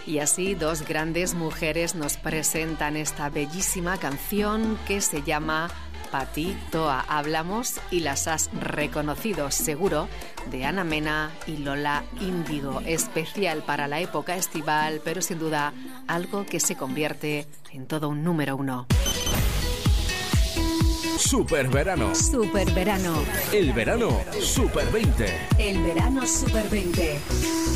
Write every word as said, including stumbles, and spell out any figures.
Y así dos grandes mujeres nos presentan esta bellísima canción que se llama Pati Toa. Hablamos, y las has reconocido seguro, de Ana Mena y Lola Índigo. Especial para la época estival, pero sin duda algo que se convierte en todo un número uno. Super verano. Super verano. El verano Super veinte. El verano Super veinte.